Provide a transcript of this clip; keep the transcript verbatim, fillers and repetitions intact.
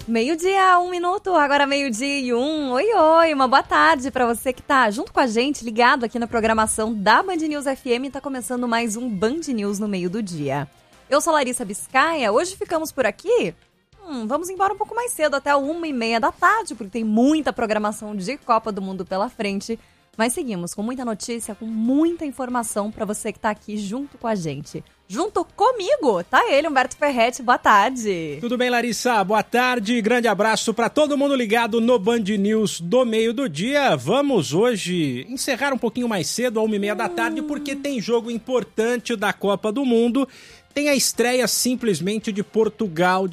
Meio-dia, um minuto, agora meio-dia e um. Oi, oi, uma boa tarde pra você que tá junto com a gente, ligado aqui na programação da Band News F M. Tá começando mais um Band News no meio do dia. Eu sou Larissa Biscaia, hoje ficamos por aqui. Hum, vamos embora um pouco mais cedo, até uma e meia da tarde, porque tem muita programação de Copa do Mundo pela frente. Mas seguimos com muita notícia, com muita informação pra você que tá aqui junto com a gente. Junto comigo, tá ele, Humberto Ferretti, boa tarde. Tudo bem, Larissa? Boa tarde, grande abraço pra todo mundo ligado no Band News do meio do dia. Vamos hoje encerrar um pouquinho mais cedo, a uma e meia hum. da tarde, porque tem jogo importante da Copa do Mundo. Tem a estreia simplesmente de Portugal